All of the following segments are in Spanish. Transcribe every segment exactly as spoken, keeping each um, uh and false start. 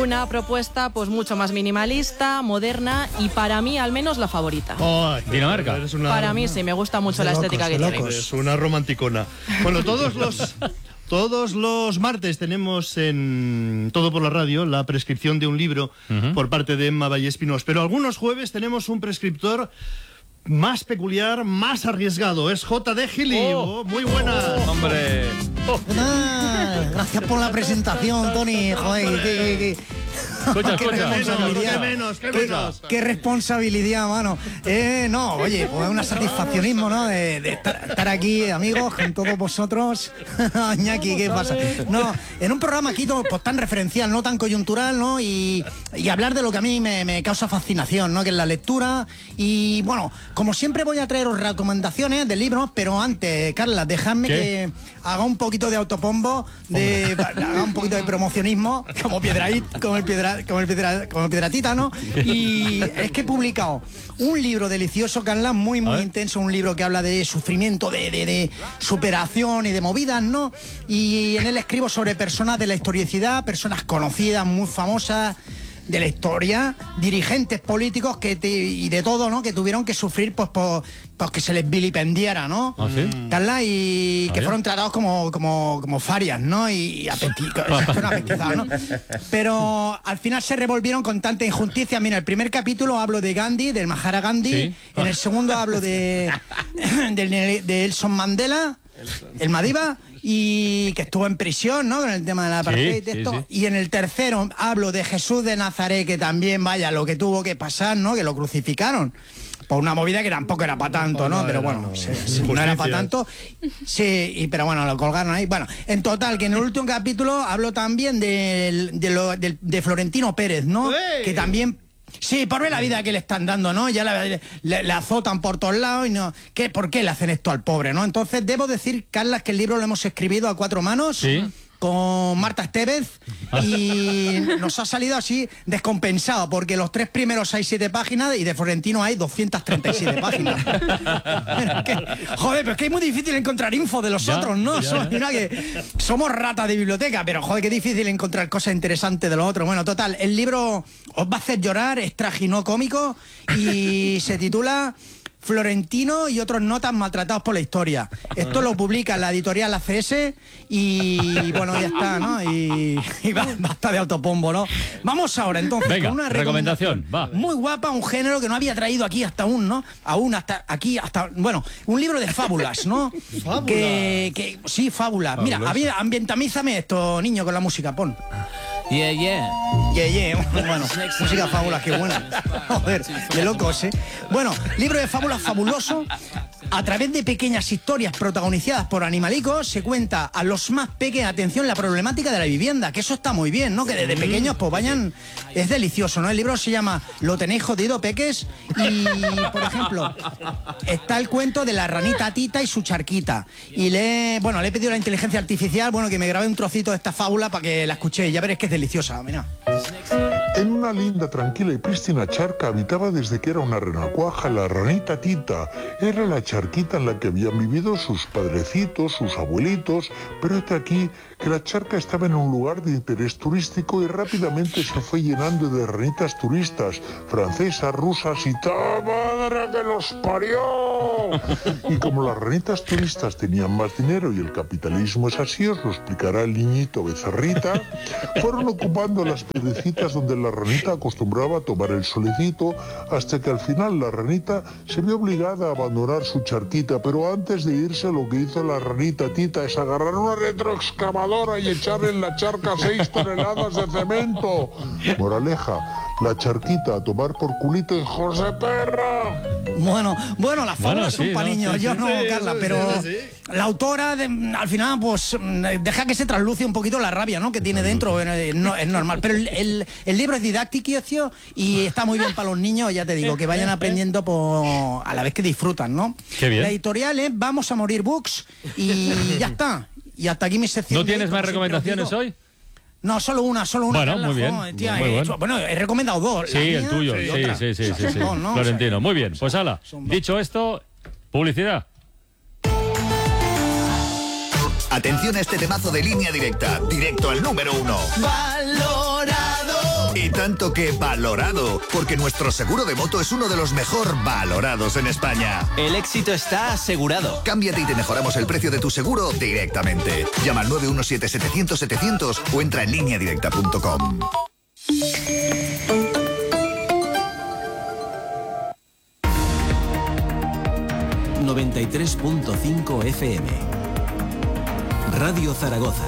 Una propuesta pues mucho más minimalista, moderna y para mí al menos la favorita. Oh, Dinamarca. Una, para mí sí, me gusta mucho la locos, estética que tiene. Es una romanticona. Bueno, todos los... Todos los martes tenemos en Todo por la Radio la prescripción de un libro uh-huh. por parte de Emma Vallespinos, pero algunos jueves tenemos un prescriptor más peculiar, más arriesgado. Es J D Gili. Oh. Oh, muy buenas. Oh, hombre. Oh. Ah, gracias por la presentación, Tony. Joder, que, que, Escucha, qué escucha. responsabilidad. Qué menos, qué Qué, menos. qué responsabilidad, mano. Eh, no, oye, pues una satisfaccionismo, ¿no? De, de estar, estar aquí, amigos, con todos vosotros. Iñaki, ¿qué pasa? No, en un programa aquí pues, tan referencial, no tan coyuntural, ¿no? Y, y hablar de lo que a mí me, me causa fascinación, ¿no? Que es la lectura. Y bueno, como siempre voy a traeros recomendaciones de libros, pero antes, Carla, dejadme ¿Qué? que haga un poquito de autopombo, de, haga un poquito de promocionismo, como Piedraít, como el Piedra, como el Piedra, como el Piedratita, ¿no? Y es que he publicado un libro delicioso, Carla, muy, muy intenso, un libro que habla de sufrimiento, de, de, de superación y de movidas, ¿no? Y en él escribo sobre personas de la historicidad, personas conocidas, muy famosas de la historia, dirigentes políticos que te, y de todo, ¿no? Que tuvieron que sufrir pues por, pues que se les vilipendiara, ¿no? ¿Ah, sí? Carla, y ¿Ah, que ya? fueron tratados como, como, como farias, ¿no? Y, y apetizados, ¿no? Pero al final se revolvieron con tanta injusticia. Mira, el primer capítulo hablo de Gandhi, del Mahatma Gandhi. ¿Sí? En el segundo hablo de, de, de, de Nelson Mandela, el Madiba, y que estuvo en prisión, ¿no? Con el tema de la apartheid, sí, esto. Sí, sí. Y en el tercero hablo de Jesús de Nazaret, que también, vaya, lo que tuvo que pasar, ¿no? Que lo crucificaron por una movida que tampoco era para tanto, ¿no? No pero bueno, no, se, se, no era para tanto. Sí, y, pero bueno, lo colgaron ahí. Bueno, en total, que en el último capítulo hablo también de, de, lo, de, de Florentino Pérez, ¿no? ¡Ey! Que también... Sí, por ver la vida que le están dando, ¿no? Ya la, le, le azotan por todos lados y no... ¿Qué, ¿Por qué le hacen esto al pobre, no? Entonces, debo decir, Carlas, que el libro lo hemos escrito a cuatro manos. Sí. Con Marta Estevez y nos ha salido así descompensado porque los tres primeros hay siete páginas y de Florentino hay doscientas treinta y siete páginas. Es que, joder, pero es que es muy difícil encontrar info de los ya, otros, ¿no? Ya, somos, mira que somos ratas de biblioteca, pero joder, qué difícil encontrar cosas interesantes de los otros. Bueno, total, el libro os va a hacer llorar, es tragino cómico y se titula Florentino y otros notas maltratados por la historia. Esto lo publica la editorial A C S y bueno, ya está, ¿no? Y, y basta de autopombo, ¿no? Vamos ahora entonces Venga, con una recomendación, va. Muy guapa, un género que no había traído aquí hasta aún, ¿no? Aún hasta aquí, hasta... Bueno, un libro de fábulas, ¿no? Fábulas. Que, que, sí, fábulas. Mira, había, ambientamízame esto, niño, con la música, pon. Yeah, yeah. Yeah, yeah. Bueno, música fábulas, qué buena. Joder, de locos, ¿eh? Bueno, libro de fábulas fabuloso. A través de pequeñas historias protagonizadas por animalicos se cuenta a los más pequeños, atención, la problemática de la vivienda, que eso está muy bien, ¿no? Que desde pequeños pues vayan... Es delicioso, ¿no? El libro se llama Lo tenéis jodido, peques, y, por ejemplo, está el cuento de la ranita Tita y su charquita. Y le, bueno, le he pedido a la inteligencia artificial, bueno, que me grabe un trocito de esta fábula para que la escuchéis. Ya veréis que es deliciosa, mira. En una linda, tranquila y prístina charca habitaba desde que era una renacuaja la ranita Tita. Era la charquita en la que habían vivido sus padrecitos, sus abuelitos, pero hasta aquí que la charca estaba en un lugar de interés turístico y rápidamente se fue llenando de ranitas turistas, francesas, rusas y ¡ta madre que los parió! Y como las ranitas turistas tenían más dinero y el capitalismo es así, os lo explicará el niñito Becerrita, fueron ocupando las piedecitas donde la ranita acostumbraba a tomar el solecito, hasta que al final la ranita se vio obligada a abandonar su charquita, pero antes de irse lo que hizo la ranita Tita es agarrar una retroexcavadora y echarle en la charca seis toneladas de cemento. Moraleja, la charquita a tomar por culito, hijos de perra. Bueno, bueno, las fábulas bueno, sí, son para ¿no? niños, Sí, yo sí, no, sí, Carla, sí, pero sí, sí. La autora de, al final pues deja que se trasluce un poquito la rabia, ¿no? Que tiene dentro, eh, no, es normal, pero el, el, el libro es didáctico y está muy bien para los niños, ya te digo, que vayan aprendiendo por, a la vez que disfrutan, ¿no? Qué bien. La editorial es Vamos a Morir Books y ya está. Y hasta aquí mi sección. ¿No tienes más recomendaciones hoy? No, solo una, solo una. Bueno, Carla, muy bien. joder, tía, Muy he bueno. hecho- bueno, he recomendado dos. Sí, la el mía tuyo. y Sí, otra. sí, sí, O sea, sí, son sí. dos, ¿no? Florentino, O sea, muy bien. Pues ala, son dos. dicho esto, publicidad. Atención a este temazo de Línea Directa, directo al número uno. Valorado. Y tanto que valorado, porque nuestro seguro de moto es uno de los mejor valorados en España. El éxito está asegurado. Cámbiate y te mejoramos el precio de tu seguro directamente. Llama al nueve uno siete, setecientos, setecientos o entra en línea directa punto com. noventa y tres punto cinco F M. Radio Zaragoza.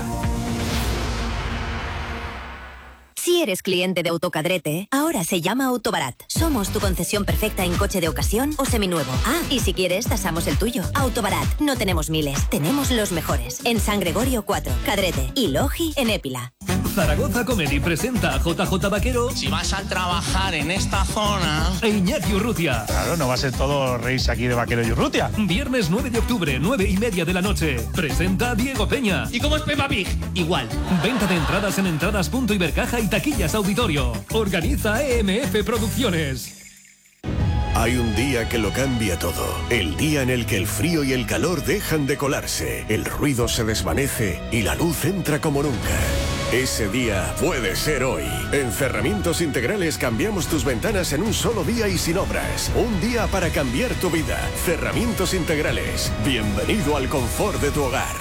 Si eres cliente de Autocadrete, ahora se llama Autobarat. Somos tu concesión perfecta en coche de ocasión o seminuevo. Ah, y si quieres, tasamos el tuyo. Autobarat. No tenemos miles, tenemos los mejores. En San Gregorio cuatro, Cadrete y Logi en Épila. Zaragoza Comedy presenta a J J Vaquero. Si vas a trabajar en esta zona... E Iñaki Urrutia. Claro, no va a ser todo reírse aquí de Vaquero y Urrutia. Viernes nueve de octubre, nueve y media de la noche. Presenta a Diego Peña. ¿Y cómo es Peppa Pig? Igual. Venta de entradas en entradas punto ibercaja y taquillas auditorio. Organiza E M F Producciones. Hay un día que lo cambia todo. El día en el que el frío y el calor dejan de colarse, el ruido se desvanece y la luz entra como nunca. Ese día puede ser hoy. En Cerramientos Integrales cambiamos tus ventanas en un solo día y sin obras. Un día para cambiar tu vida. Cerramientos Integrales. Bienvenido al confort de tu hogar.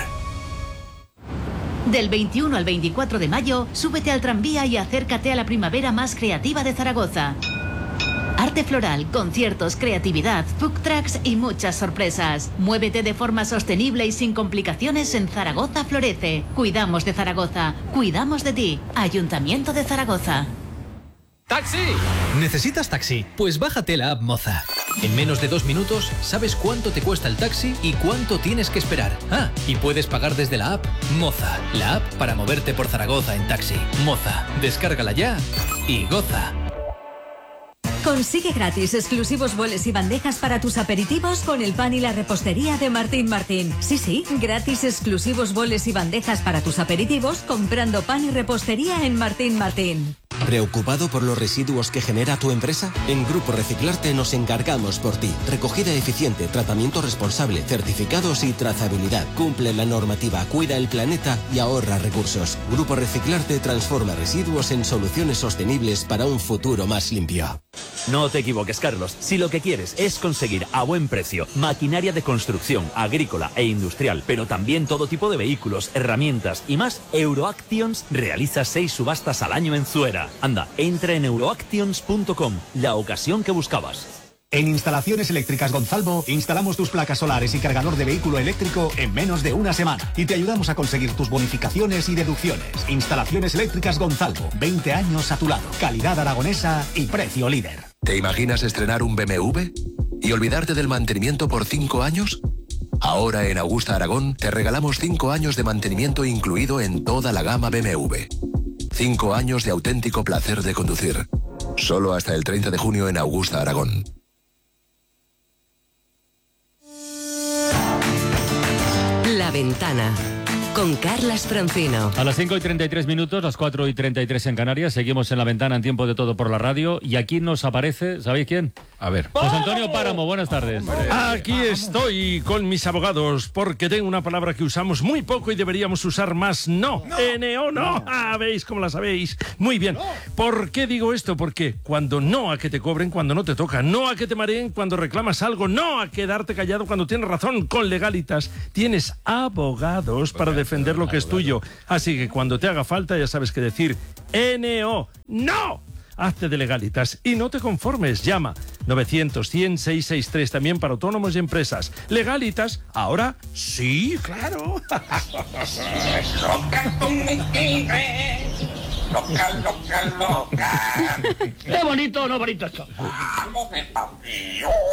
Del veintiuno al veinticuatro de mayo, súbete al tranvía y acércate a la primavera más creativa de Zaragoza. Arte floral, conciertos, creatividad, food trucks y muchas sorpresas. Muévete de forma sostenible y sin complicaciones en Zaragoza Florece. Cuidamos de Zaragoza, cuidamos de ti. Ayuntamiento de Zaragoza. ¡Taxi! ¿Necesitas taxi? Pues bájate la app Moza. En menos de dos minutos sabes cuánto te cuesta el taxi y cuánto tienes que esperar. Ah, y puedes pagar desde la app Moza, la app para moverte por Zaragoza en taxi. Moza, descárgala ya y goza. Consigue gratis exclusivos boles y bandejas para tus aperitivos con el pan y la repostería de Martín Martín. Sí, sí, gratis exclusivos boles y bandejas para tus aperitivos comprando pan y repostería en Martín Martín. ¿Preocupado por los residuos que genera tu empresa? En Grupo Reciclarte nos encargamos por ti. Recogida eficiente, tratamiento responsable, certificados y trazabilidad. Cumple la normativa, cuida el planeta y ahorra recursos. Grupo Reciclarte transforma residuos en soluciones sostenibles para un futuro más limpio. No te equivoques, Carlos. Si lo que quieres es conseguir a buen precio maquinaria de construcción, agrícola e industrial, pero también todo tipo de vehículos, herramientas y más, Euroactions realiza seis subastas al año en Zuera. Anda, entra en euroactions punto com, la ocasión que buscabas. En Instalaciones Eléctricas Gonzalvo instalamos tus placas solares y cargador de vehículo eléctrico en menos de una semana y te ayudamos a conseguir tus bonificaciones y deducciones. Instalaciones Eléctricas Gonzalvo, veinte años a tu lado, calidad aragonesa y precio líder. ¿Te imaginas estrenar un B M W y olvidarte del mantenimiento por cinco años? Ahora en Augusta Aragón te regalamos cinco años de mantenimiento incluido en toda la gama B M W. cinco años de auténtico placer de conducir. Solo hasta el treinta de junio en Augusta Aragón. La Ventana, con Carlas Francino. A las cinco y treinta y tres minutos, las cuatro y treinta y tres en Canarias, seguimos en La Ventana en Tiempo de Todo por la radio y aquí nos aparece, ¿sabéis quién? A ver. José Antonio Páramo, buenas tardes. Aquí estoy con mis abogados porque tengo una palabra que usamos muy poco y deberíamos usar más. No, no. N O no. no. Ah, ¿veis cómo la sabéis? Muy bien. No. ¿Por qué digo esto? Porque cuando no a que te cobren cuando no te toca, no a que te mareen cuando reclamas algo, no a quedarte callado cuando tienes razón. Con Legalitas tienes abogados para defender lo que es tuyo. Así que cuando te haga falta ya sabes qué decir. N O no. Hazte de Legalitas y no te conformes. Llama novecientos, cien, seiscientos sesenta y tres también para autónomos y empresas. Legalitas, ahora sí, claro. Loca, loca, loca. ¡Qué bonito, no bonito esto!